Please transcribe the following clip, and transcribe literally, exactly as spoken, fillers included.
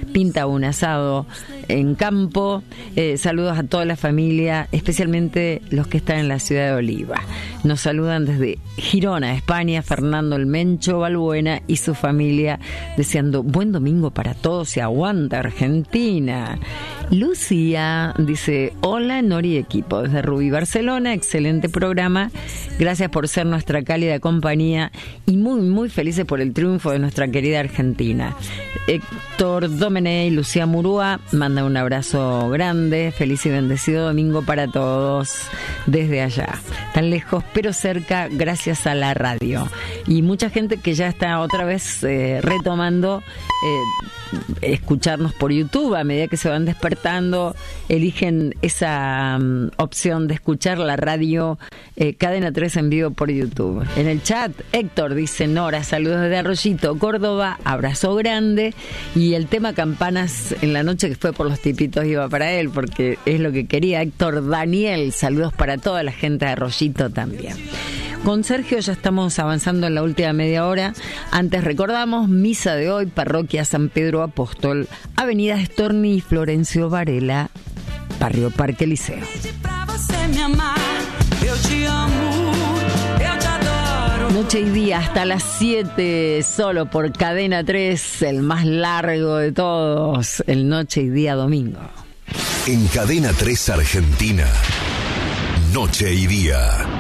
pinta un asado en campo. Eh, saludos a toda la familia, especialmente los que están en la ciudad de Oliva. Nos saludan desde Girona, España, Fernando El Mencho Balbuena y su familia, deseando buen domingo para todos y aguanta Argentina. Lucía dice: hola Nori y equipo, desde Rubí, Barcelona, excelente programa, gracias por ser nuestra cálida compañía y muy muy felices por el triunfo de nuestra querida Argentina. Héctor Domenech y Lucía Murúa manda un abrazo grande, feliz y bendecido domingo para todos desde allá, tan lejos pero cerca gracias a la radio, y mucha gente que ya está otra vez eh, retomando eh, escucharnos por YouTube. A medida que se van despertando, eligen esa um, opción de escuchar la radio eh, Cadena tres en vivo por YouTube. En el chat, Héctor dice: Nora, saludos desde Arroyito, Córdoba, abrazo grande. Y el tema campanas en la noche, que fue por los tipitos, iba para él, porque es lo que quería. Héctor Daniel, saludos para toda la gente de Arroyito también. Con Sergio ya estamos avanzando en la última media hora. Antes recordamos, misa de hoy, parroquia San Pedro Apóstol, avenida Storni y Florencio Varela, barrio Parque Liceo. Noche y día hasta las siete, solo por Cadena tres, el más largo de todos, el Noche y Día domingo. En Cadena tres Argentina, Noche y Día.